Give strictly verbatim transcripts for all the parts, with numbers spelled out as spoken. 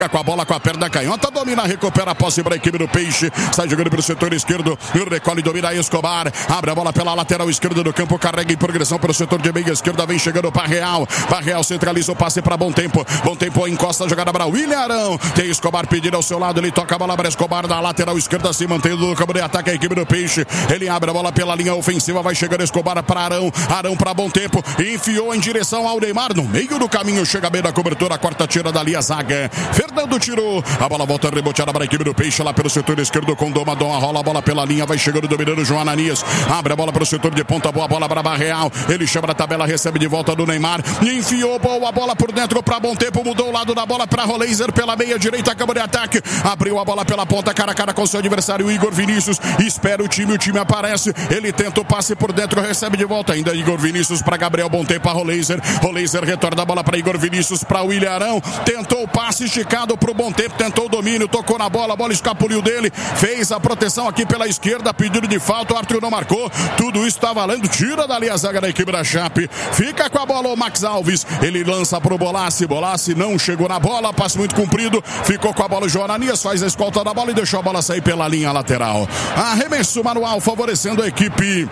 Com a bola com a perna canhota, domina, recupera a posse para a equipe do Peixe, sai jogando pelo setor esquerdo, recolhe, domina Escobar, abre a bola pela lateral esquerda do campo, carrega em progressão pelo setor de meia esquerda, vem chegando o Parreal, Parreal centraliza o passe para Bom Tempo, Bom Tempo encosta a jogada para William Arão, tem Escobar pedindo ao seu lado, ele toca a bola para Escobar na lateral esquerda, se mantendo no campo de ataque a equipe do Peixe, ele abre a bola pela linha ofensiva, vai chegando Escobar para Arão, Arão para Bom Tempo, enfiou em direção ao Neymar, no meio do caminho, chega bem da cobertura, a quarta tira dali a zaga, Fernando tirou, a bola volta reboteada para a equipe do Peixe, lá pelo setor esquerdo com Doma, Doma rola a bola pela linha, vai chegando, dominando João Ananias, abre a bola para o setor de ponta, boa bola para Barreal, ele chama na tabela, recebe de volta do Neymar, enfiou boa bola por dentro para Bom Tempo, mudou o lado da bola para Roleiser pela meia direita, campo de ataque, abriu a bola pela ponta, cara a cara com seu adversário Igor Vinícius, espera o time, o time aparece, ele tenta o passe por dentro, recebe de volta ainda Igor Vinícius para Gabriel, Bom Tempo a Roleiser, Roleiser retorna a bola para Igor Vinícius, para William Arão, tentou o passe esticado para o Bom Tempo, tentou o domínio, tocou na bola, a bola escapuliu dele, fez a proteção aqui pela esquerda, pedido de falta, o árbitro não marcou, tudo isso está valendo, tira dali a zaga da equipe da Chape, fica com a bola o Max Alves, ele lança pro Bolassi, Bolassi não chegou na bola, passe muito comprido, ficou com a bola o João Ananias, faz a escolta da bola e deixou a bola sair pela linha lateral, arremesso manual favorecendo a equipe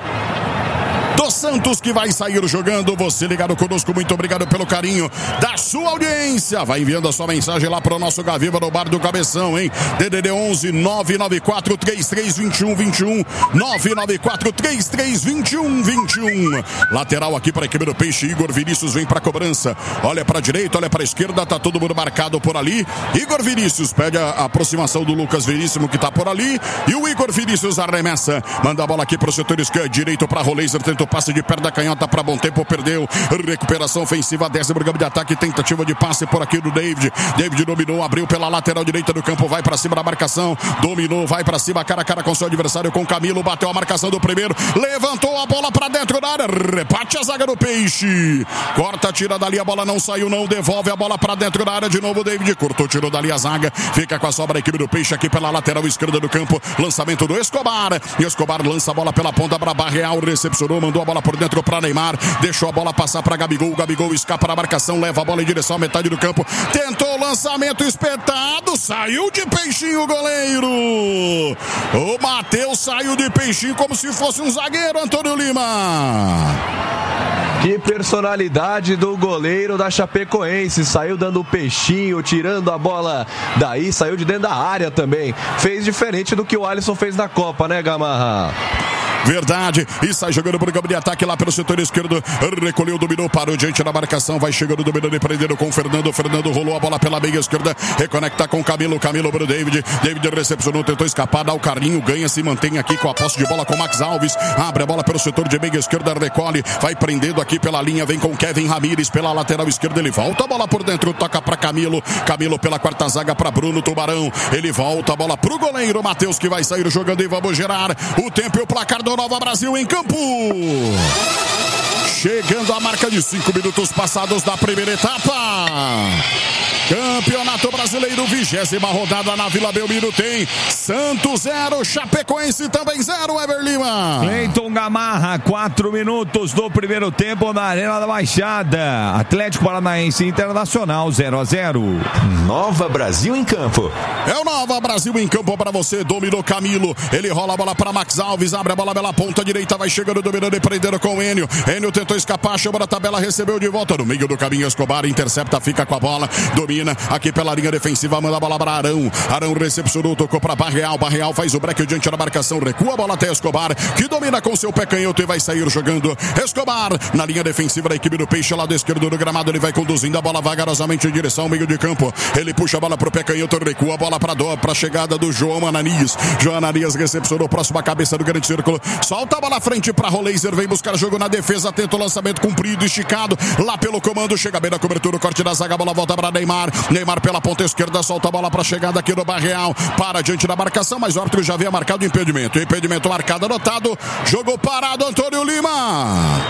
do Santos, que vai sair jogando. Você ligado conosco, muito obrigado pelo carinho da sua audiência. Vai enviando a sua mensagem lá para o nosso Gaviva no Bar do Cabeção, hein? D D D onze nove nove quatro três três dois um dois um nove nove quatro três três dois um dois um. Lateral aqui para a equipe do Peixe, Igor Vinícius vem para a cobrança. Olha para a direita, olha para a esquerda, tá todo mundo marcado por ali. Igor Vinícius pede a aproximação do Lucas Veríssimo, que tá por ali, e o Igor Vinícius arremessa, manda a bola aqui para o setor esquerdo, direito para Roleiser, tentou passe de perna canhota para Bom Tempo, perdeu, recuperação ofensiva, décimo campo de ataque, tentativa de passe por aqui do David, David dominou, abriu pela lateral direita do campo, vai para cima da marcação, dominou, vai para cima, cara a cara com seu adversário, com Camilo, bateu a marcação do primeiro, levantou a bola para dentro da área, repate a zaga do Peixe, corta, tira dali, a bola não saiu não, devolve a bola para dentro da área, de novo o David, cortou, tirou dali a zaga, fica com a sobra a equipe do Peixe aqui pela lateral esquerda do campo, lançamento do Escobar, e Escobar lança a bola pela ponta para Barreal, recepcionou, mandou a bola por dentro para Neymar, deixou a bola passar para Gabigol, Gabigol escapa da marcação, leva a bola em direção à metade do campo, tentou o lançamento espetado, saiu de peixinho o goleiro, o Matheus saiu de peixinho como se fosse um zagueiro, Antônio Lima. Que personalidade do goleiro da Chapecoense, saiu dando peixinho, tirando a bola daí, saiu de dentro da área também, fez diferente do que o Alisson fez na Copa, né, Gamarra? Verdade, e sai jogando por campo de ataque lá pelo setor esquerdo, recolheu, dominou, parou diante da marcação, vai chegando, dominando e prendendo com o Fernando, Fernando rolou a bola pela meia esquerda, reconecta com o Camilo, Camilo para o David, David recepcionou, tentou escapar, dá o carrinho, ganha, se mantém aqui com a posse de bola com o Max Alves, abre a bola pelo setor de meia esquerda, recolhe, vai prendendo aqui pela linha, vem com Kevin Ramírez pela lateral esquerda, ele volta a bola por dentro, toca para Camilo, Camilo pela quarta zaga para Bruno Tubarão, ele volta a bola pro goleiro Matheus, que vai sair jogando, e vamos gerar o tempo e o placar do Nova Brasil em campo. Chegando a marca de cinco minutos passados da primeira etapa. Campeonato Brasileiro, vigésima rodada na Vila Belmiro, tem Santos zero, Chapecoense também zero, Ever Lima. Cleiton Gamarra, quatro minutos do primeiro tempo na Arena da Baixada. Atlético Paranaense Internacional zero a zero. Nova Brasil em campo. É o Nova Brasil em campo para você, dominou Camilo, ele rola a bola para Max Alves, abre a bola pela ponta direita, vai chegando, dominando e prendendo com o Enio. Enio tentou escapar, chama da tabela, recebeu de volta no meio do caminho, Escobar intercepta, fica com a bola, domina aqui pela linha defensiva, manda a bola para Arão, Arão recepcionou, tocou para Barreal, Barreal faz o break diante da marcação, recua a bola até Escobar, que domina com seu pé canhoto e vai sair jogando. Escobar na linha defensiva da equipe do Peixe, lado esquerdo do gramado, ele vai conduzindo a bola vagarosamente em direção ao meio de campo, ele puxa a bola pro pé canhoto, recua a bola para a chegada do João Ananias, João Ananias recepcionou, próxima cabeça do grande círculo, solta a bola à frente para Roleiser, vem buscar jogo na defesa, tenta o lançamento comprido, esticado, lá pelo comando, chega bem na cobertura, o corte da zaga, a bola volta para Neymar, Neymar pela ponta esquerda, solta a bola para a chegada aqui do Barreal, para diante da marcação, mas o árbitro já havia marcado o impedimento, impedimento marcado, anotado, jogou parado, Antônio Lima.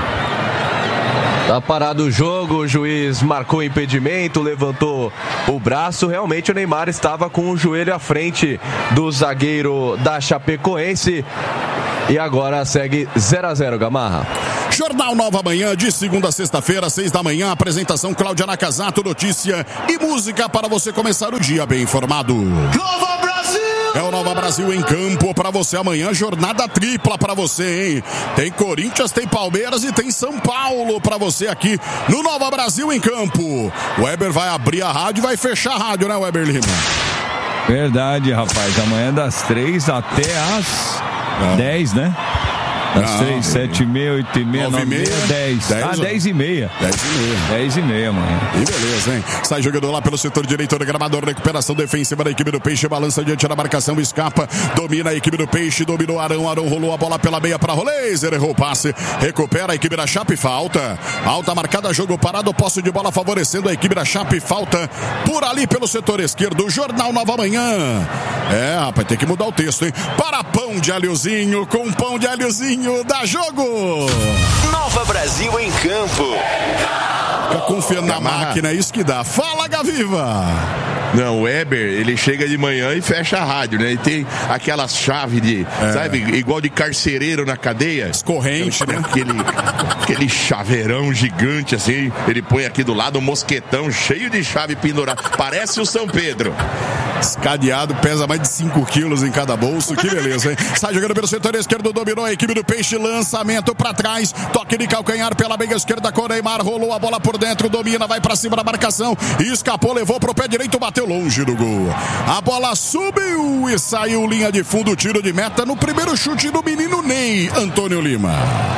Tá parado o jogo, o juiz marcou impedimento, levantou o braço, realmente o Neymar estava com o joelho à frente do zagueiro da Chapecoense. E agora segue zero a zero, Gamarra. Jornal Nova Manhã, de segunda a sexta-feira, seis da manhã, apresentação Cláudia Nakazato, notícia e música para você começar o dia bem informado. Nova Brasil! É o Nova Brasil em campo para você amanhã, jornada tripla para você, hein? Tem Corinthians, tem Palmeiras e tem São Paulo para você aqui no Nova Brasil em campo. O Weber vai abrir a rádio e vai fechar a rádio, né, Weber Lima? Verdade, rapaz. Amanhã das três até às ah. dez, né? Das ah, três, sete e meia, oito e meia, nove e meia, dez. dez. Ah, dez e meia. Dez e meia. Dez e meia, mano. E beleza, hein? Sai jogador lá pelo setor direito do gramado, recuperação defensiva da equipe do Peixe, balança diante da marcação, escapa, domina a equipe do Peixe, dominou Arão, Arão rolou a bola pela meia para Roleiser, errou o passe, recupera a equipe da Chape, falta. Alta marcada, jogo parado, posse de bola favorecendo a equipe da Chape, falta por ali pelo setor esquerdo, Jornal Nova Manhã. É, rapaz, tem que mudar o texto, hein? Para pão de alhozinho, com pão de alhozinho, dá jogo! Nova Brasil em campo. Fica confiando na Gamarra. máquina, é isso que dá. Fala, Gaviva! Não, o Weber, ele chega de manhã e fecha a rádio, né? E tem aquelas chaves de, é. sabe, igual de carcereiro na cadeia. Corrente, né? Aquele, aquele chaveirão gigante, assim. Ele põe aqui do lado um mosquetão cheio de chave pendurada. Parece o São Pedro. Escadeado, pesa mais de cinco quilos em cada bolso, que beleza, hein? Sai jogando pelo setor esquerdo, dominou a equipe do Peixe, lançamento pra trás, toque de calcanhar pela meia esquerda com o Neymar, rolou a bola por dentro, domina, vai pra cima da marcação, escapou, levou pro pé direito, bateu longe do gol. A bola subiu e saiu linha de fundo, tiro de meta no primeiro chute do menino Ney, Antônio Lima.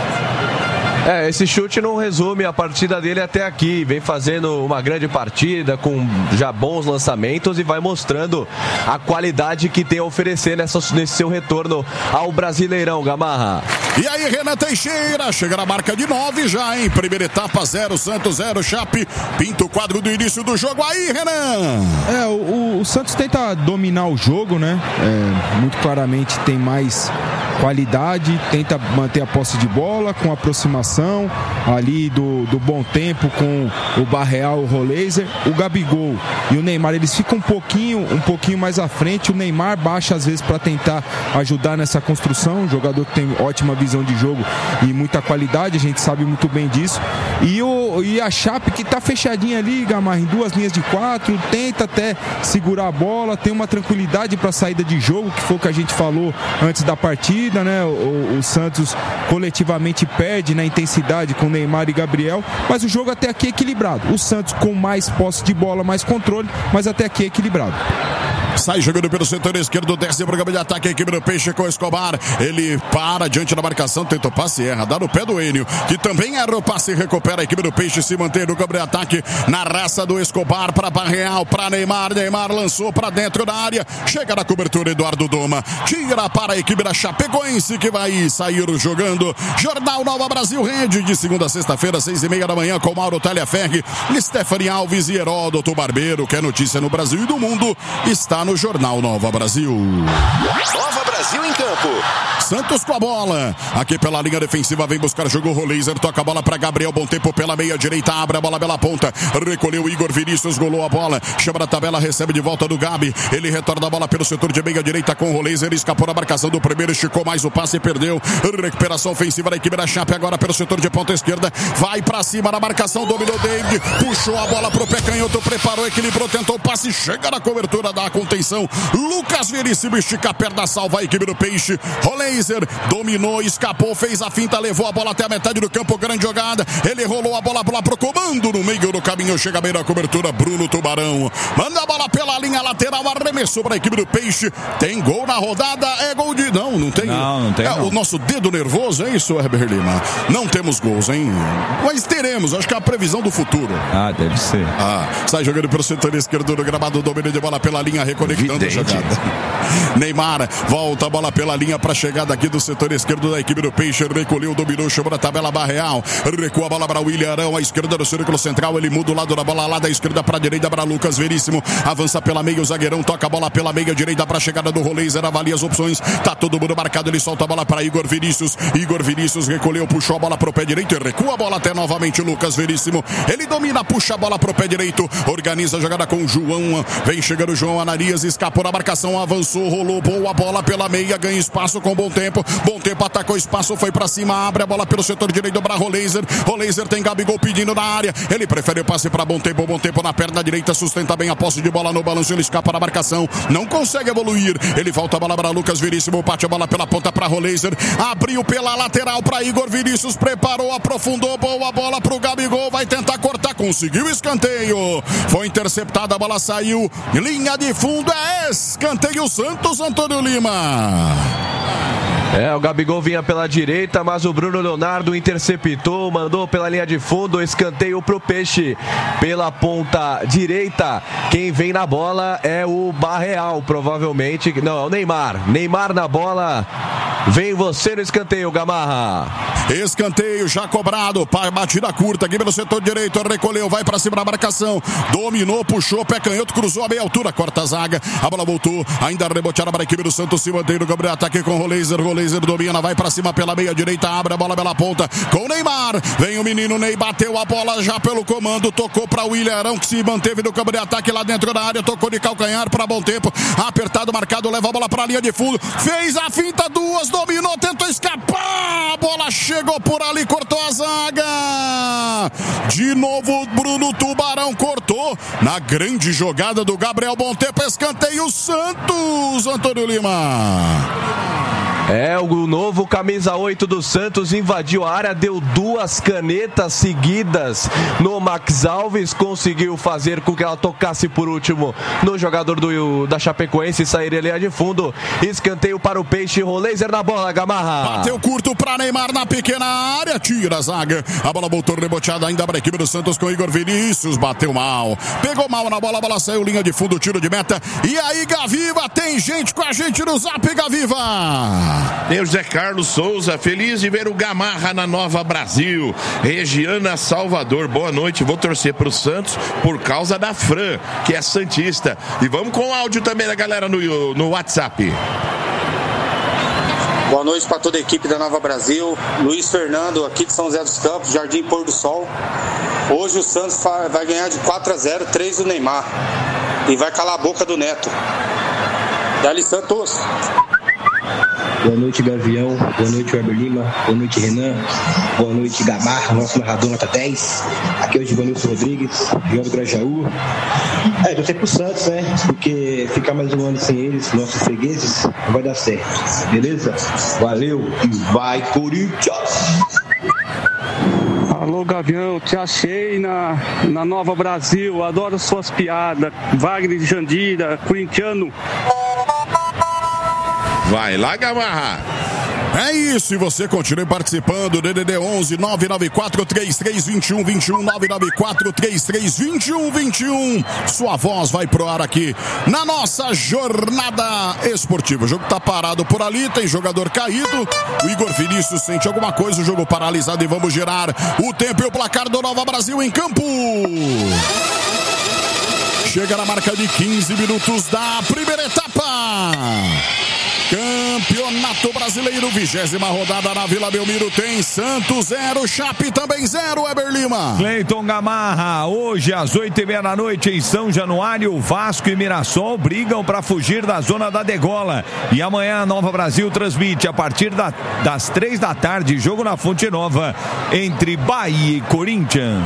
É, esse chute não resume a partida dele até aqui. Vem fazendo uma grande partida com já bons lançamentos e vai mostrando a qualidade que tem a oferecer nessa, nesse seu retorno ao Brasileirão, Gamarra. E aí, Renan Teixeira, chega na marca de nove já, hein? Primeira etapa, zero Santos, zero Chape. Pinta o quadro do início do jogo aí, Renan. É, o, o Santos tenta dominar o jogo, né? É, muito claramente tem mais qualidade, tenta manter a posse de bola com aproximação ali do, do bom tempo com o Barreal, o Roleiser, o Gabigol e o Neymar, eles ficam um pouquinho, um pouquinho mais à frente. O Neymar baixa às vezes para tentar ajudar nessa construção, um jogador que tem ótima visão de jogo e muita qualidade, a gente sabe muito bem disso. E, o, e a Chape que tá fechadinha ali, Gamarra, em duas linhas de quatro, tenta até segurar a bola, tem uma tranquilidade para saída de jogo, que foi o que a gente falou antes da partida, né? O, o Santos coletivamente perde na intensidade com Neymar e Gabriel, mas o jogo até aqui é equilibrado. O Santos com mais posse de bola, mais controle, mas até aqui é equilibrado. Sai jogando pelo setor esquerdo, desce pro campo de ataque a equipe do Peixe com o Escobar. Ele para diante da marcação, tenta o passe, erra, dá no pé do Enio, que também erra o passe, recupera a equipe do Peixe, se mantém no campo de ataque na raça do Escobar para Barreal, para Neymar. Neymar lançou para dentro da área, chega na cobertura Eduardo Doma, tira para a equipe da Chapecoense que vai sair jogando. Jornal Nova Brasil Rede, de segunda a sexta-feira, seis e meia da manhã, com Mauro Talhaferri, Stephanie Alves e Heródoto Barbeiro, que é notícia no Brasil e do mundo, está no Jornal Nova Brasil. Nova Brasil em campo. Santos com a bola. Aqui pela linha defensiva vem buscar jogo. Roleiser toca a bola para Gabriel. Bom tempo pela meia direita. Abre a bola pela ponta. Recolheu Igor Vinícius. Golou a bola. Chama na tabela. Recebe de volta do Gabi. Ele retorna a bola pelo setor de meia direita com o Roleiser. Escapou na marcação do primeiro. Esticou mais o passe e perdeu. Recuperação ofensiva da equipe da Chape. Agora pelo setor de ponta esquerda. Vai para cima na marcação. Dominou David. Puxou a bola pro pé canhoto. Preparou, equilibrou. Tentou o passe. Chega na cobertura da contenção. Lucas Veríssimo estica a perna. Salva a equipe do Peixe. Roleiser dominou, escapou, fez a finta, levou a bola até a metade do campo, grande jogada, ele rolou a bola lá pro comando, no meio do caminho, chega bem na cobertura, Bruno Tubarão, manda a bola pela linha lateral, arremessou para a equipe do Peixe, tem gol na rodada, é gol de... Não, não tem. Não, não tem. É, não. O nosso dedo nervoso, é isso, Heber Lima? Não temos gols, hein? Mas teremos, acho que é a previsão do futuro. Ah, deve ser. Ah, sai jogando pelo setor esquerdo do gramado, domínio de bola pela linha, reconectando a jogada. Neymar, volta a bola pela linha para a chegada aqui do setor esquerdo da equipe do Peixe, recolheu, dominou, chamou na tabela Barreal, recua a bola para o William Arão, à esquerda do círculo central, ele muda o lado da bola lá da esquerda para a direita para Lucas Veríssimo, avança pela meia, o zagueirão toca a bola pela meia direita para a chegada do Roleiser, avalia as opções, tá todo mundo marcado, ele solta a bola para Igor Vinícius, Igor Vinícius recolheu, puxou a bola pro pé direito e recua a bola até novamente o Lucas Veríssimo, ele domina, puxa a bola pro pé direito, organiza a jogada com o João, vem chegando o João Ananias, escapou na marcação, avançou, rolou, boa bola pela meia, ganha espaço com Bom Tempo. Bom Tempo atacou espaço, foi pra cima, abre a bola pelo setor direito para Roleiser. Roleiser tem Gabigol pedindo na área. Ele prefere o passe para Bom Tempo. Bom Tempo na perna direita, sustenta bem a posse de bola no balanço. Ele escapa da marcação, não consegue evoluir. Ele volta a bola para Lucas Veríssimo, bate a bola pela ponta para Roleiser. Abriu pela lateral para Igor Vinícius, preparou, aprofundou, boa bola pro Gabigol. Vai tentar cortar, conseguiu escanteio. Foi interceptada, a bola saiu. Linha de fundo, é escanteio Santos, Antônio Lima. É, o Gabigol vinha pela direita, mas o Bruno Leonardo interceptou, mandou pela linha de fundo, escanteio pro Peixe. Pela ponta direita, quem vem na bola é o Barreal, provavelmente. Não, é o Neymar. Neymar na bola. Vem você no escanteio, Gamarra. Escanteio já cobrado, batida curta aqui pelo setor direito, recolheu, vai pra cima da marcação, dominou, puxou, pé canhoto, cruzou a meia altura, corta a zaga, a bola voltou, ainda reboteada para a equipe do Santos, se mantém no campo de ataque com o Roleiser, Roleiser domina, vai pra cima pela meia direita, abre a bola pela ponta, com o Neymar, vem o menino Ney, bateu a bola já pelo comando, tocou pra William Arão, que se manteve no campo de ataque lá dentro da área, tocou de calcanhar para Bom Tempo, apertado, marcado, leva a bola pra linha de fundo, fez a finta, duas, dominou, tentou escapar, a bola chegou por ali, cortou a zaga. De novo, Bruno Tubarão cortou na grande jogada do Gabriel Bom Tempo, escanteio Santos, Antônio Lima. É, o novo camisa oito do Santos invadiu a área, deu duas canetas seguidas no Max Alves, conseguiu fazer com que ela tocasse por último no jogador do, da Chapecoense e sair linha de fundo. Escanteio para o Peixe, Roleiser na bola, Gamarra. Bateu curto para Neymar na pequena área, tira a zaga. A bola voltou reboteada ainda para a equipe do Santos com Igor Vinícius, bateu mal. Pegou mal na bola, a bola saiu linha de fundo, tiro de meta. E aí, Gaviva, tem gente com a gente no Zap, Gaviva. Tem o Zé Carlos Souza, feliz de ver o Gamarra na Nova Brasil. Regiana Salvador, boa noite, vou torcer pro Santos por causa da Fran, que é santista. E vamos com o áudio também da galera no, no WhatsApp. Boa noite para toda a equipe da Nova Brasil. Luiz Fernando, aqui de São José dos Campos, Jardim Pôr do Sol. Hoje o Santos vai ganhar de quatro a zero, três do Neymar. E vai calar a boca do Neto. Dali Santos. Boa noite, Gavião. Boa noite, Weber Lima. Boa noite, Renan. Boa noite, Gamarra, nosso narrador nota dez. Aqui é o Givanilson Rodrigues, Rio do Grajaú. É, eu sei pro Santos, né? Porque ficar mais um ano sem eles, nossos fregueses, não vai dar certo. Beleza? Valeu e vai, Corinthians! Alô, Gavião, te achei na, na Nova Brasil. Adoro suas piadas. Wagner de Jandira, corintiano. Vai lá, Gamarra. É isso, e você continue participando. D D D onze nove nove quatro três três dois um dois um nove nove quatro três três dois um dois um. Sua voz vai pro ar aqui na nossa jornada esportiva. O jogo tá parado por ali, tem jogador caído. O Igor Vinícius sente alguma coisa, o jogo paralisado e vamos girar o tempo e o placar do Nova Brasil em campo. Chega na marca de quinze minutos da primeira etapa. Campeonato Brasileiro, vigésima rodada na Vila Belmiro, tem Santos zero, Chape também zero, Weber Lima. Cleiton Gamarra, hoje às oito e meia da noite em São Januário, Vasco e Mirassol brigam para fugir da zona da degola. E amanhã a Nova Brasil transmite a partir da, das três da tarde, jogo na Fonte Nova entre Bahia e Corinthians.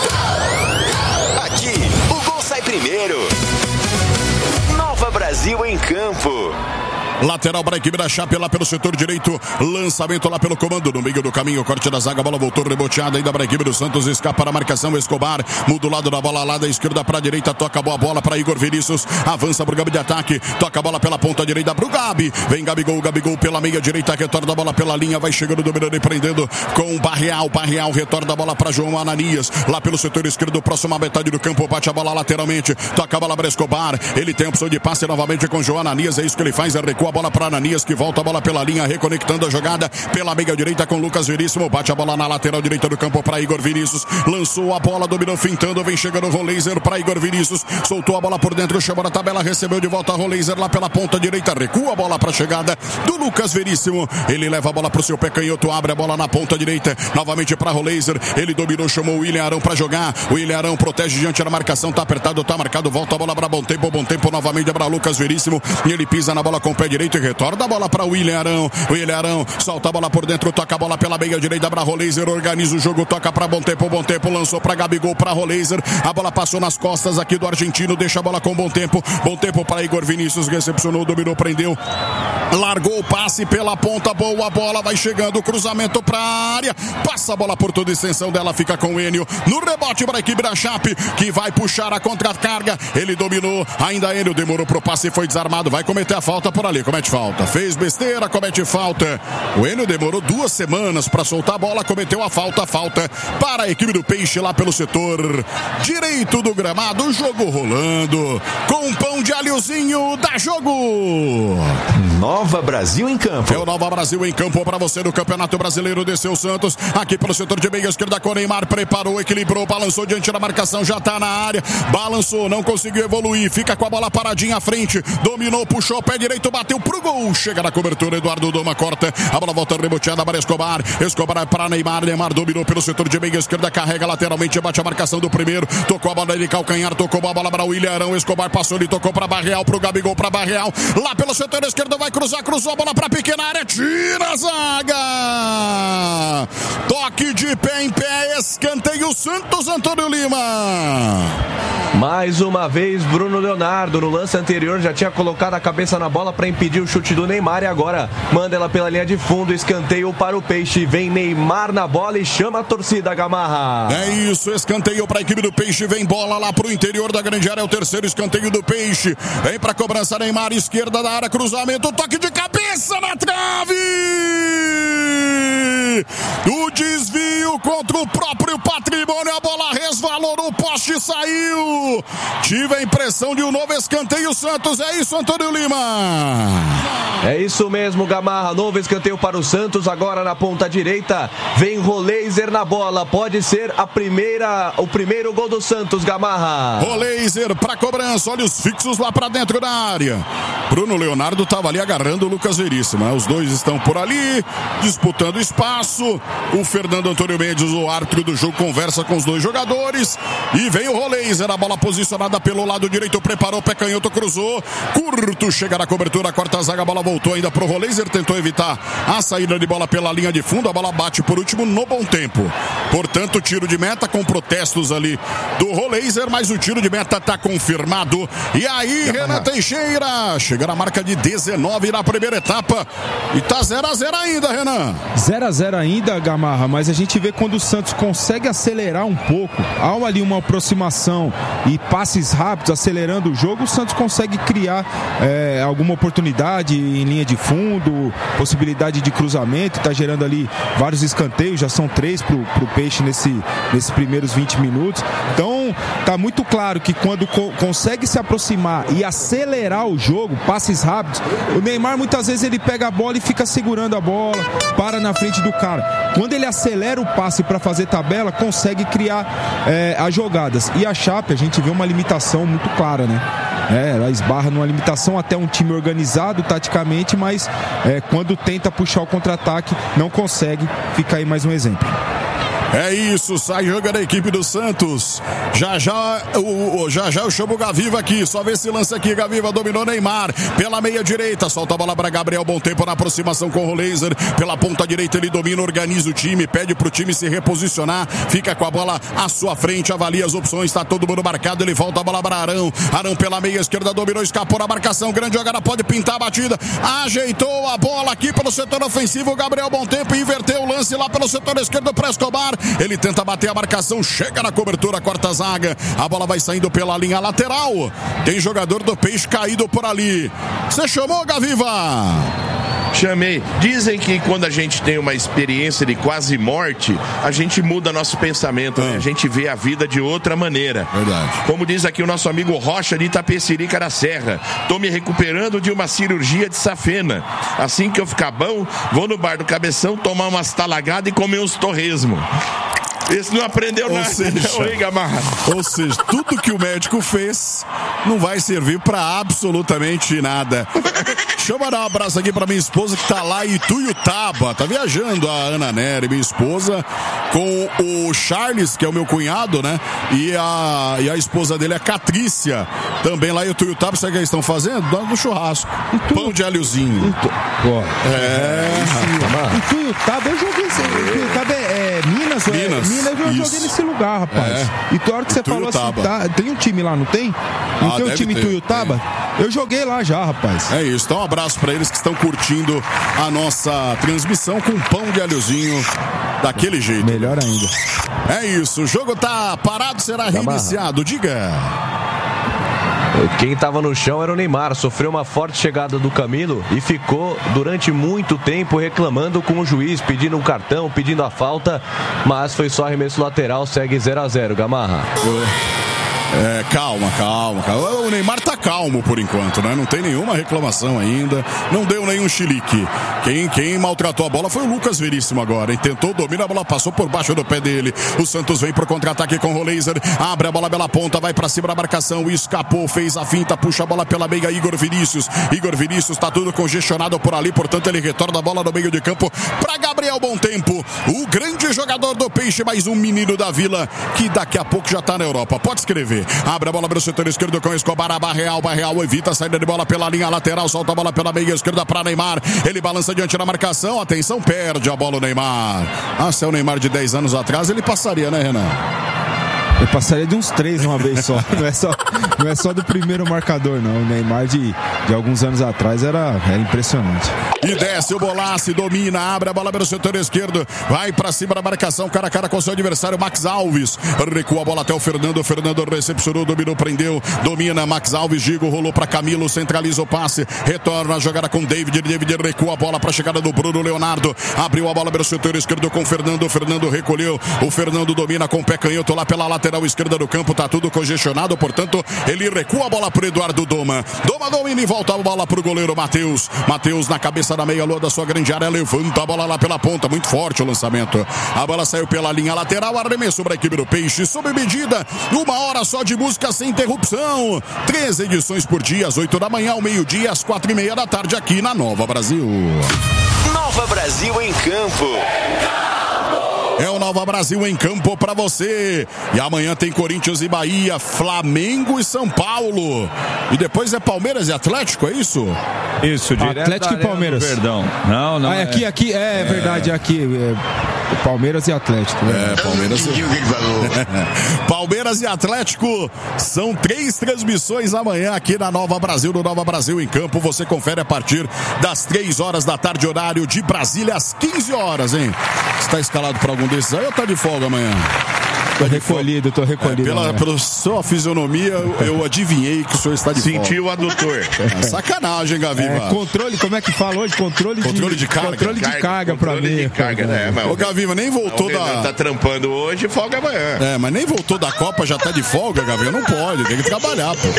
Aqui, o gol sai primeiro. Nova Brasil em campo. Lateral para a equipe da Chape lá pelo setor direito. Lançamento lá pelo comando. No meio do caminho, corte da zaga. A bola voltou reboteada ainda para a equipe do Santos. Escapa a marcação. Escobar muda o lado da bola lá da esquerda para a direita. Toca a boa bola para Igor Vinícius. Avança para o Gabi de ataque. Toca a bola pela ponta direita para o Gabi. Vem Gabigol. Gabigol pela meia direita. Retorna a bola pela linha. Vai chegando, dominando e prendendo com o Barreal. Barreal retorna a bola para João Ananias. Lá pelo setor esquerdo, próximo à metade do campo. Bate a bola lateralmente. Toca a bola para Escobar. Ele tem a opção de passe novamente com João Ananias. É isso que ele faz. É recua a bola para Ananias, que volta a bola pela linha, reconectando a jogada pela meia direita com Lucas Veríssimo. Bate a bola na lateral direita do campo para Igor Vinícius. Lançou a bola, dominou fintando, vem chegando o Roleiser para Igor Vinícius. Soltou a bola por dentro, chamou na tabela, recebeu de volta a Roleiser lá pela ponta direita. Recua a bola para a chegada do Lucas Veríssimo. Ele leva a bola para o seu pé canhoto, abre a bola na ponta direita, novamente para Roleiser. Ele dominou, chamou o William Arão para jogar. O William Arão protege diante da marcação, tá apertado, tá marcado. Volta a bola para Bom Tempo, Bom Tempo novamente para Lucas Veríssimo. E ele pisa na bola com o pé direito e retorna a bola para o William Arão. William Arão solta a bola por dentro, toca a bola pela meia direita para Roleiser, organiza o jogo, toca para Bom Tempo, Bom Tempo lançou para Gabigol, para Roleiser. A bola passou nas costas aqui do argentino, deixa a bola com Bom Tempo. Bom Tempo para Igor Vinícius, recepcionou, dominou, prendeu. Largou o passe pela ponta, boa bola, vai chegando o cruzamento para a área, passa a bola por toda a extensão dela, fica com o Enio. No rebote para a equipe da Chape, que vai puxar a contra-carga. Ele dominou, ainda Enio demorou pro passe e foi desarmado. Vai cometer a falta por ali, comete falta. Fez besteira, comete falta. O Enio demorou duas semanas para soltar a bola, cometeu a falta. Falta para a equipe do Peixe lá pelo setor direito do gramado. O jogo rolando com um pão de alhozinho, dá jogo. Nova Brasil em campo. É o Nova Brasil em campo para você no Campeonato Brasileiro. Desceu Santos aqui pelo setor de meia esquerda com o Neymar, preparou, equilibrou, balançou diante da marcação, já tá na área, balançou, não conseguiu evoluir, fica com a bola paradinha à frente, dominou, puxou o pé direito, bateu pro gol, chega na cobertura, Eduardo Doma corta, a bola volta reboteada para Escobar, Escobar para Neymar, Neymar dominou pelo setor de meia esquerda, carrega lateralmente, bate a marcação do primeiro, tocou a bola de calcanhar, tocou a bola para o William Arão, Escobar passou, ele tocou para Barreal, pro Gabigol, para Barreal, lá pelo setor esquerdo, vai cruzar, cruzou a bola para pequena área, tira a zaga, toque de pé em pé, escanteio Santos, Antônio Lima. Mais uma vez Bruno Leonardo, no lance anterior já tinha colocado a cabeça na bola para impedir o chute do Neymar e agora manda ela pela linha de fundo, escanteio para o Peixe, vem Neymar na bola e chama a torcida, Gamarra. É isso, escanteio para a equipe do Peixe, vem bola lá pro interior da grande área, é o terceiro escanteio do Peixe, vem para cobrança Neymar, esquerda da área, cruzamento, toque de cabeça na trave, o desvio contra o próprio patrimônio, a bola resvalou no poste e saiu. Tive a impressão de um novo escanteio Santos, é isso, Antônio Lima? É isso mesmo, Gamarra, novo escanteio para o Santos, agora na ponta direita, vem Roleiser na bola, pode ser a primeira, o primeiro gol do Santos, Gamarra. Roleiser para cobrança, olhos fixos lá para dentro da área. Bruno Leonardo estava ali agarrando o Lucas Veríssimo, né? Os dois estão por ali, disputando espaço, o Fernando Antônio Mendes, o árbitro do jogo, conversa com os dois jogadores, e vem o Roleiser, a bola posicionada pelo lado direito, preparou, pé canhoto, cruzou, curto, chega na cobertura, corta a zaga, a bola voltou ainda pro Roleiser, tentou evitar a saída de bola pela linha de fundo, a bola bate por último no Bom Tempo, portanto tiro de meta com protestos ali do Roleiser, mas o tiro de meta tá confirmado, e aí é, Renan Teixeira, chega na marca de dezenove na primeira etapa, e tá zero a zero ainda, Renan. zero a zero ainda, Gamarra, mas a gente vê quando o Santos consegue acelerar um pouco, há ali uma aproximação e passes rápidos, acelerando o jogo, o Santos consegue criar é, alguma oportunidade em linha de fundo, possibilidade de cruzamento, está gerando ali vários escanteios, já são três pro, pro Peixe nesse, nesses primeiros vinte minutos, então tá muito claro que quando co- consegue se aproximar e acelerar o jogo, passes rápidos, o Neymar muitas vezes ele pega a bola e fica segurando a bola, para na frente do cara, quando ele acelera o passe para fazer tabela, consegue criar é, as jogadas, e a Chape a gente vê uma limitação muito clara, né? É, ela esbarra numa limitação, até um time organizado taticamente, mas é, quando tenta puxar o contra-ataque, não consegue. Fica aí mais um exemplo. É isso, sai jogando a equipe do Santos. Já já o, já, já eu chamo o Gaviva aqui. Só vê esse lance aqui. Gaviva dominou Neymar pela meia direita. Solta a bola para Gabriel. Bom tempo na aproximação com o Roleiser. Pela ponta direita ele domina, organiza o time. Pede pro time se reposicionar. Fica com a bola à sua frente. Avalia as opções. Está todo mundo marcado. Ele volta a bola para Arão. Arão pela meia esquerda dominou. Escapou na marcação. Grande jogada. Pode pintar a batida. Ajeitou a bola aqui pelo setor ofensivo. Gabriel Bom Tempo inverteu o lance lá pelo setor esquerdo para Escobar. Ele tenta bater a marcação, chega na cobertura, corta a zaga, a bola vai saindo pela linha lateral, tem jogador do Peixe caído por ali. Você chamou, Gaviva? Chamei. Dizem que quando a gente tem uma experiência de quase morte, a gente muda nosso pensamento, né? A gente vê a vida de outra maneira. Verdade. Como diz aqui o nosso amigo Rocha de Itapecerica da Serra, tô me recuperando de uma cirurgia de safena. Assim que eu ficar bom, vou no bar do Cabeção tomar umas talagadas e comer uns torresmo. Esse não aprendeu ou nada, seja, não, hein, Gamarra? Ou seja, tudo que o médico fez não vai servir pra absolutamente nada. Deixa eu mandar um abraço aqui pra minha esposa que tá lá em Ituiutaba. Tá viajando a Ana Nery, minha esposa, com o Charles, que é o meu cunhado, né? E a, e a esposa dele é a Catrícia. Também lá em Ituiutaba, sabe o que eles estão fazendo? Dando churrasco. Itu... Pão de alhozinho. Itu... Pô, é. Ituiutaba, eu joguei esse. Ituiutaba é, é Minas, Minas, é, Minas eu isso. joguei nesse lugar, rapaz. É. E tu, a hora que você falou assim, tá, tem um time lá, não tem? Não ah, tem um time ter, Ituiutaba? tem. Eu joguei lá já, rapaz. É isso, então um abraço pra eles que estão curtindo a nossa transmissão com pão de alhozinho daquele jeito. Melhor ainda. É isso, o jogo tá parado, será reiniciado. Diga. Quem estava no chão era o Neymar, sofreu uma forte chegada do Camilo e ficou durante muito tempo reclamando com o juiz, pedindo um cartão, pedindo a falta, mas foi só arremesso lateral, segue zero a zero, Gamarra. É, calma, calma, calma. O Neymar tá calmo por enquanto, né? Não tem nenhuma reclamação ainda. Não deu nenhum chilique. Quem, quem maltratou a bola foi o Lucas Veríssimo agora, hein? Tentou dominar, a bola passou por baixo do pé dele. O Santos vem pro contra-ataque com o Roleiser. Abre a bola pela ponta, vai pra cima da marcação. Escapou, fez a finta, puxa a bola pela meia. Igor Vinícius. Igor Vinícius tá tudo congestionado por ali, portanto ele retorna a bola no meio de campo pra Gabriel Bom Tempo. O grande jogador do Peixe, mais um menino da Vila que daqui a pouco já tá na Europa. Pode escrever. Abre a bola para o setor esquerdo com Escobar, a Barreal, Barreal evita a saída de bola pela linha lateral, solta a bola pela meia esquerda para Neymar, ele balança diante da marcação, atenção, perde a bola o Neymar. Ah, se é o Neymar de dez anos atrás, ele passaria, né, Renan? Eu passaria de uns três uma vez só. Não é só, não é só do primeiro marcador, não. O Neymar de, de alguns anos atrás era, era impressionante. E desce o Bolasse, domina, abre a bola pelo setor esquerdo, vai pra cima da marcação, cara a cara com seu adversário, Max Alves. Recua a bola até o Fernando, o Fernando recepcionou, dominou, prendeu, domina, Max Alves, Gigo, rolou pra Camilo, centraliza o passe, retorna a jogada com David, David recua a bola pra chegada do Bruno Leonardo, abriu a bola pelo setor esquerdo com o Fernando, o Fernando recolheu, o Fernando domina com o pé canhoto lá pela lateral esquerda do campo, tá tudo congestionado, portanto, ele recua a bola pro Eduardo Doma. Doma domina e volta a bola pro goleiro Matheus. Matheus na cabeça da meia lua da sua grande área, levanta a bola lá pela ponta, muito forte o lançamento. A bola saiu pela linha lateral, arremesso para a equipe do Peixe, sob medida, uma hora só de música sem interrupção. Três edições por dia, às oito da manhã, ao meio-dia, às quatro e meia da tarde, aqui na Nova Brasil. Nova Brasil em campo. É o Nova Brasil em campo pra você. E amanhã tem Corinthians e Bahia, Flamengo e São Paulo. E depois é Palmeiras e Atlético, é isso? Isso, direto Atlético e Palmeiras. Perdão. Não, não. Ah, é aqui, aqui, é, é verdade, aqui. É Palmeiras e Atlético. Né? É, Palmeiras e... Palmeiras e Atlético são três transmissões amanhã aqui na Nova Brasil, no Nova Brasil em campo. Você confere a partir das três horas da tarde, horário de Brasília, às quinze horas, hein? Está escalado para algum desses aí ou tá de folga amanhã? Tô recolhido, tô recolhido. É, pela, pela sua fisionomia, eu, eu adivinhei que o senhor está de folga. Sentiu o adutor. É, sacanagem, Gaviva. É, controle, como é que fala hoje? Controle, controle de, de carga. Controle de carga, carga pra mim. De carga, né? Mas o Gaviva nem voltou o da... tá trampando hoje, folga amanhã. É, mas nem voltou da Copa, já tá de folga, Gaviva. Não pode, tem que trabalhar, pô.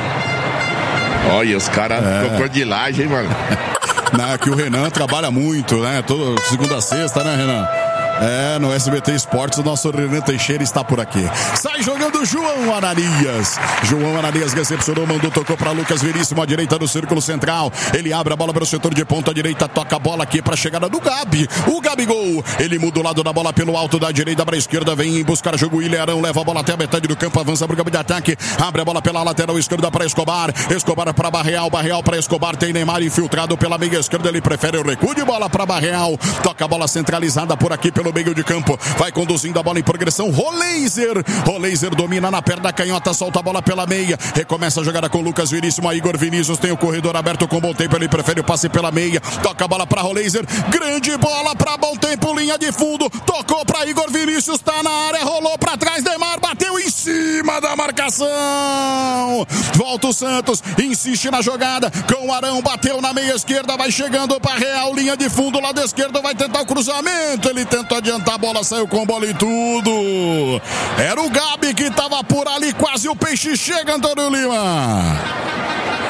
Olha, os caras é. crocodilagem, mano. Não, que o Renan trabalha muito, né? Todo, segunda a sexta, né, Renan? É, no S B T Esportes, o nosso Renan Teixeira está por aqui. Sai jogando João Ananias. João Ananias recepcionou, mandou, tocou para Lucas Veríssimo, à direita do círculo central. Ele abre a bola para o setor de ponta direita, toca a bola aqui para a chegada do Gabi. O Gabigol, ele muda o lado da bola pelo alto da direita para a esquerda, vem buscar jogo. William Arão leva a bola até a metade do campo, avança para o campo de ataque, abre a bola pela lateral esquerda para Escobar. Escobar para Barreal, Barreal para Escobar. Tem Neymar infiltrado pela meia esquerda, ele prefere o recuo de bola para Barreal. Toca a bola centralizada por aqui pelo no meio de campo, vai conduzindo a bola em progressão, Roleiser, Roleiser domina na perna canhota, solta a bola pela meia, recomeça a jogada com Lucas Veríssimo, a Igor Vinícius tem o corredor aberto com Bom Tempo, ele prefere o passe pela meia, toca a bola para Roleiser, grande bola para Bom Tempo, linha de fundo, tocou para Igor Vinícius, tá na área, rolou para trás, Neymar bateu em cima da marcação, volta o Santos, insiste na jogada, com o Arão, bateu na meia esquerda, vai chegando para Real, linha de fundo, lado esquerdo, vai tentar o cruzamento, ele tentou adiantar a bola, saiu com bola e tudo. Era o Gabi que estava por ali, quase o Peixe chega, Antônio Lima.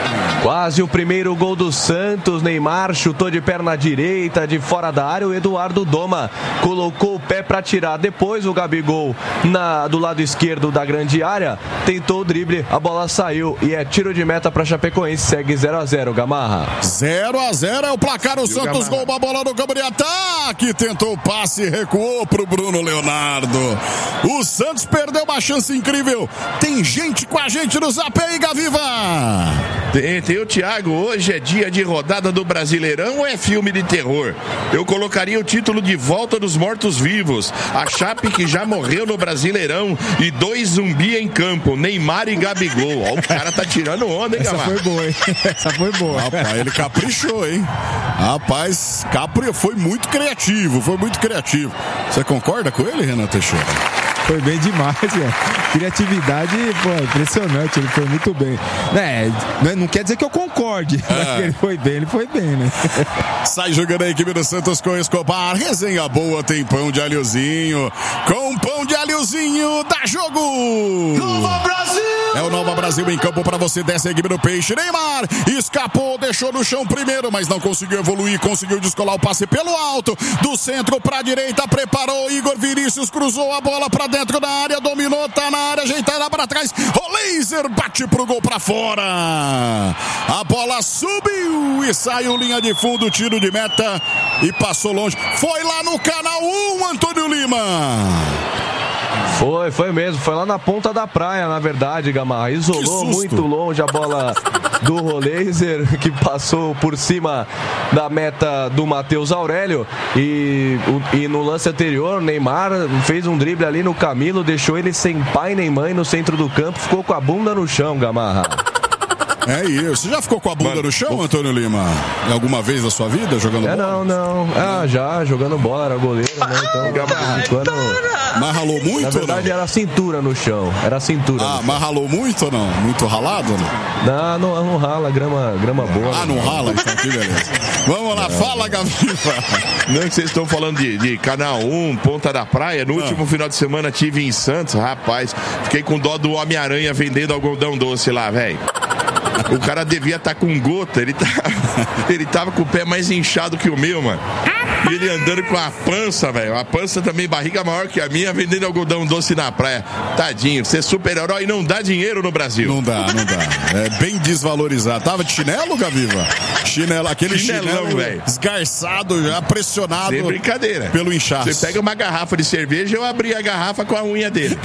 Quase o primeiro gol do Santos. Neymar chutou de perna direita, de fora da área. O Eduardo Doma colocou o pé para tirar. Depois o Gabigol na, do lado esquerdo da grande área tentou o drible, a bola saiu e é tiro de meta para Chapecoense. Segue zero a zero, Gamarra. zero a zero é o placar. O Santos gol, uma bola no campo de ataque. Tentou o passe e recuou pro Bruno Leonardo. O Santos perdeu uma chance incrível. Tem gente com a gente no Zap aí, Gaviva. Tem, tem o Thiago. Hoje é dia de rodada do Brasileirão ou é filme de terror? Eu colocaria o título de volta dos mortos-vivos. A Chape que já morreu no Brasileirão e dois zumbi em campo, Neymar e Gabigol. Ó, o cara tá tirando onda, hein, Essa Gamarra? foi boa, hein? Essa foi boa. Rapaz, ele caprichou, hein? Rapaz, Capri foi muito criativo, foi muito criativo. Você concorda com ele, Renan Teixeira? Foi bem demais, velho. Criatividade, pô, impressionante, ele foi muito bem. É, não quer dizer que eu concorde, é. Mas que ele foi bem, ele foi bem, né? Sai jogando a equipe do Santos com Escobar. Resenha boa, tem pão de alhozinho. Com pão de alhozinho, dá jogo! Nova Brasil! É o Nova Brasil em campo para você, desce a equipe do Peixe. Neymar escapou, deixou no chão primeiro, mas não conseguiu evoluir, conseguiu descolar o passe pelo alto. Do centro para a direita, preparou Igor Vinícius, cruzou a bola para dentro da área, dominou, tá na área, ajeitada para trás. O laser bate pro gol para fora. A bola subiu e saiu linha de fundo, tiro de meta e passou longe. Foi lá no canal um, Antônio Lima. Foi, foi mesmo, foi lá na ponta da praia, na verdade, Gamarra. Isolou muito longe a bola do Roleiser, que passou por cima da meta do Matheus Aurélio. E, e no lance anterior, o Neymar fez um drible ali no Camilo, deixou ele sem pai nem mãe no centro do campo, ficou com a bunda no chão, Gamarra. É isso. Você já ficou com a bunda Mano, no chão, Antônio Lima? Alguma vez na sua vida jogando é, bola? Não, não. Ah, já, jogando bola, era goleiro, né? Então, quando... Mas ralou muito? Na verdade, era cintura no chão. Era cintura. Ah, mas ralou muito ou não? Muito ralado ou não? Não, não, não rala, grama, grama boa. Ah, não, não rala? Então que beleza. Vamos lá, é. Fala, Gaviva. Não é que vocês estão falando de, de Canal um, Ponta da Praia. No ah. último final de semana tive em Santos, rapaz. Fiquei com dó do Homem-Aranha vendendo algodão doce lá, velho. O cara devia estar tá com gota, ele, tá, ele tava com o pé mais inchado que o meu, mano. E ele andando com a pança, velho. A pança também, barriga maior que a minha, vendendo algodão doce na praia. Tadinho, ser super-herói não dá dinheiro no Brasil. Não dá, não dá. É bem desvalorizado. Tava de chinelo, Gaviva? Chinelo, aquele Chinelão, chinelo velho. Esgarçado, já pressionado. Sem brincadeira. Pelo inchaço. Você pega uma garrafa de cerveja, eu abri a garrafa com a unha dele.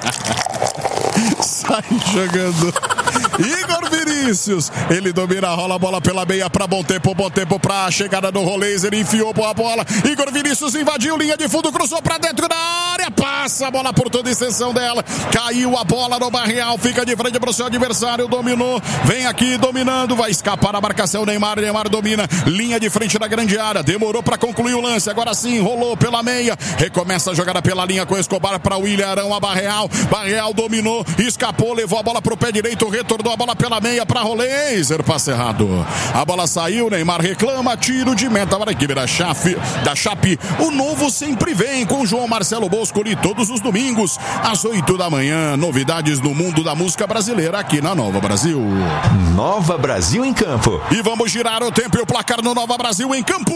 Sai jogando. Igor Vinícius, ele domina, rola a bola pela meia pra bom tempo, bom tempo pra chegada do Roleiser, enfiou a bola, Igor Vinícius invadiu linha de fundo, cruzou pra dentro da área, passa a bola por toda a extensão dela, caiu a bola no Barreal, fica de frente pro seu adversário, dominou, vem aqui dominando, vai escapar a marcação, Neymar, Neymar domina, linha de frente da grande área, demorou pra concluir o lance, agora sim, rolou pela meia, recomeça a jogada pela linha com Escobar pra William Arão, a Barreal, Barreal dominou, escapou, levou a bola pro pé direito, retornou a bola pela meia para Roleiser, passe errado. A bola saiu, Neymar reclama, tiro de meta para a equipe da Chape, da Chape. O novo sempre vem com João Marcelo Boscoli todos os domingos às oito da manhã. Novidades no mundo da música brasileira aqui na Nova Brasil. Nova Brasil em campo. E vamos girar o tempo e o placar no Nova Brasil em campo.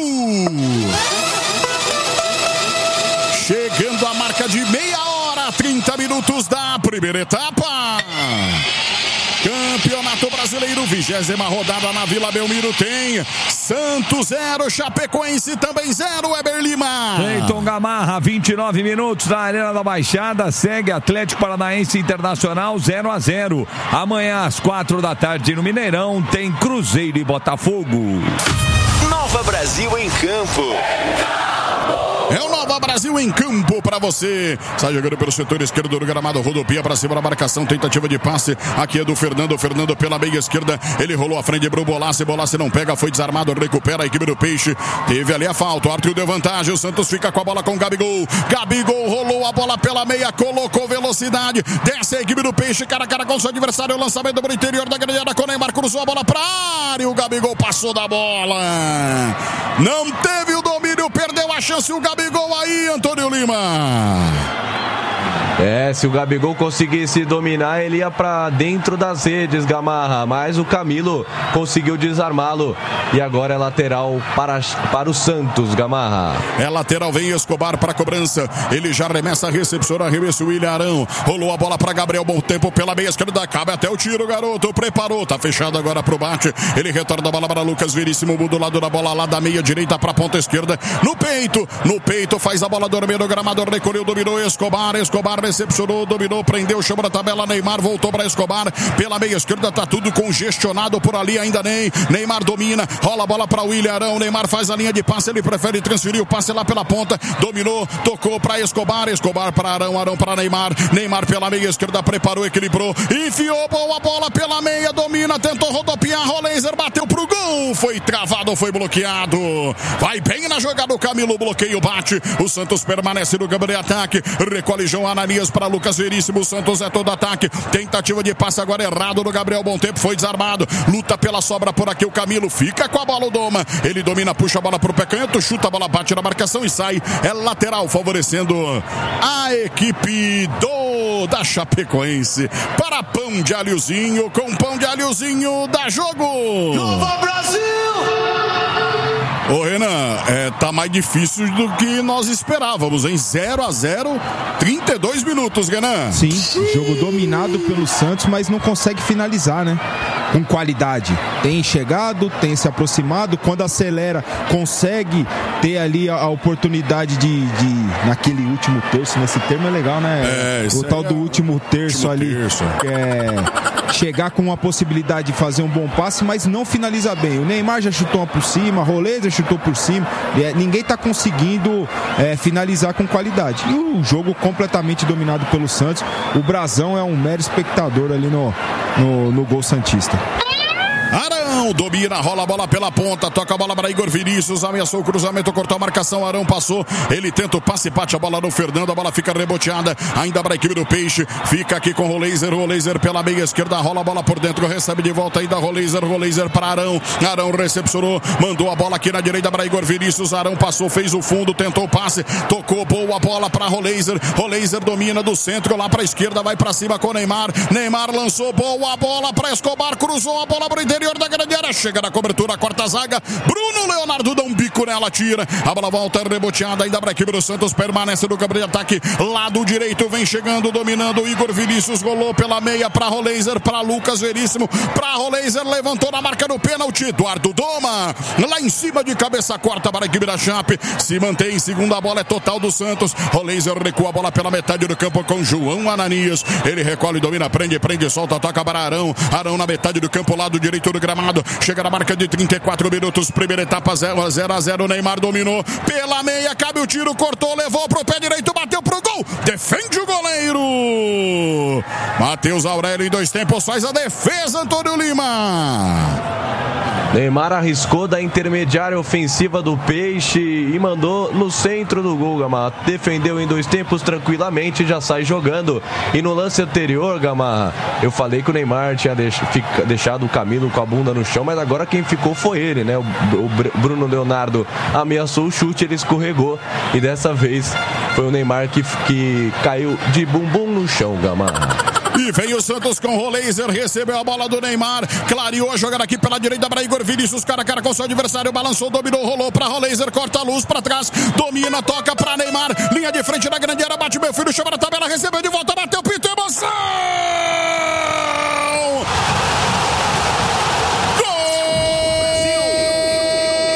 Chegando a marca de meia hora, trinta minutos da primeira etapa. Campeonato Brasileiro, vigésima rodada na Vila Belmiro tem Santos zero, Chapecoense também zero, Weber Lima. Cleiton Gamarra, vinte e nove minutos na Arena da Baixada, segue Atlético Paranaense Internacional zero a zero. Amanhã às quatro da tarde no Mineirão tem Cruzeiro e Botafogo. Nova Brasil em campo. É o Nova Brasil em campo para você. Sai jogando pelo setor esquerdo do gramado, rodopia para cima da marcação, tentativa de passe. Aqui é do Fernando, Fernando pela meia esquerda. Ele rolou a frente pro Bolassi, Bolassi não pega, foi desarmado, recupera a equipe do Peixe. Teve ali a falta, o Arthur deu vantagem. O Santos fica com a bola com o Gabigol. Gabigol rolou a bola pela meia, colocou velocidade. Desce a equipe do Peixe, cara a cara com seu adversário. O lançamento pro interior da grande área com o Neymar, cruzou a bola pra área. O Gabigol passou da bola. Não teve o domínio, perdeu a chance o Gabigol aí, Antônio Lima. É, se o Gabigol conseguisse dominar, ele ia pra dentro das redes, Gamarra, mas o Camilo conseguiu desarmá-lo e agora é lateral para, para o Santos, Gamarra. É lateral, vem Escobar para a cobrança, ele já arremessa, recepciona, arremesso, William Arão, rolou a bola para Gabriel, bom tempo pela meia esquerda, cabe até o tiro, garoto, preparou, tá fechado agora pro bate, ele retorna a bola para Lucas Veríssimo, do lado da bola lá da meia direita para a ponta esquerda, no peito, no peito, faz a bola dormir no gramado, recolheu, dominou Escobar, Escobar recepcionou, dominou, prendeu, chamou a tabela, Neymar voltou para Escobar, pela meia esquerda, tá tudo congestionado por ali, ainda nem, Neymar domina, rola a bola para William Arão, Neymar faz a linha de passe, ele prefere transferir o passe lá pela ponta, dominou, tocou para Escobar, Escobar para Arão, Arão para Neymar, Neymar pela meia esquerda, preparou, equilibrou, enfiou, boa bola pela meia, domina, tentou rodopiar, Roleiser bateu pro gol, foi travado, foi bloqueado, vai bem na jogada o Camilo, bloqueio, bate, o Santos permanece no campo de ataque, recolhe João Ananias para Lucas Veríssimo, o Santos é todo ataque, tentativa de passe agora errado no Gabriel, bom tempo, foi desarmado, luta pela sobra por aqui, o Camilo fica com a bola, o Doma, ele domina, puxa a bola pro pé canhoto, chuta a bola, bate na marcação e sai, é lateral, favorecendo a equipe do da Chapecoense, para pão de alhozinho, com pão de alhozinho, dá jogo! Nova Brasil! Ô Renan, é, tá mais difícil do que nós esperávamos, hein? zero a zero, trinta e dois minutos, Renan. Sim, jogo dominado pelo Santos, mas não consegue finalizar, né? Com qualidade. Tem chegado, tem se aproximado, quando acelera, consegue ter ali a, a oportunidade de, de, naquele último terço, nesse termo é legal, né? É, o tal é do último terço último ali. Terço. É, chegar com uma possibilidade de fazer um bom passe, mas não finaliza bem. O Neymar já chutou uma por cima, Roleiser chutou por cima, é, ninguém tá conseguindo é, finalizar com qualidade. E o jogo completamente dominado pelo Santos. O Brasão é um mero espectador ali no, no, no gol santista. Arão domina, rola a bola pela ponta, toca a bola para Igor Vinícius, ameaçou o cruzamento, cortou a marcação, Arão passou, ele tenta o passe, bate a bola no Fernando, a bola fica reboteada, ainda para a equipe do Peixe, fica aqui com o Roleiser, Roleiser pela meia esquerda, rola a bola por dentro, recebe de volta ainda Roleiser, Roleiser para Arão, Arão recepcionou, mandou a bola aqui na direita para Igor Vinícius, Arão passou, fez o fundo, tentou o passe, tocou, boa bola para Roleiser, Roleiser domina do centro, lá para a esquerda, vai para cima com o Neymar, Neymar lançou, boa bola para Escobar, cruzou a bola para o interior da grande área, chega na cobertura, corta a zaga, Bruno Leonardo dá um bico nela, tira, a bola volta reboteada, ainda para a equipe do Santos, permanece no campo de ataque, lado direito, vem chegando, dominando, Igor Vinícius, rolou pela meia para Roleiser, para Lucas Veríssimo, para Roleiser, levantou na marca do pênalti, Eduardo Doma, lá em cima de cabeça, corta para a equipe da Chape, se mantém, segunda bola é total do Santos, Roleiser recua a bola pela metade do campo com João Ananias, ele recolhe, domina, prende, prende, solta, toca para Arão, Arão na metade do campo, lado direito do gramado, chega na marca de trinta e quatro minutos, primeira etapa zero a zero, Neymar dominou, pela meia, cabe o tiro, cortou, levou pro pé direito, bateu pro gol, defende o goleiro, Matheus Aurélio em dois tempos, faz a defesa, Antônio Lima. Neymar arriscou da intermediária ofensiva do Peixe e mandou no centro do gol, Gamarra. Defendeu em dois tempos tranquilamente e já sai jogando. E no lance anterior, Gamarra, eu falei que o Neymar tinha deixado o Camilo com a bunda no chão, mas agora quem ficou foi ele, né? O Bruno Leonardo ameaçou o chute, ele escorregou e dessa vez foi o Neymar que, que caiu de bumbum no chão, Gamarra. E vem o Santos com o Roleiser, recebeu a bola do Neymar, clareou a jogada aqui pela direita para Igor Vinícius, cara a cara com seu adversário, balançou, dominou, rolou para Roleiser, corta a luz para trás, domina, toca para Neymar, linha de frente da grande área, bate meu filho, chama na tabela, recebeu de volta, bateu, pinto, emoção!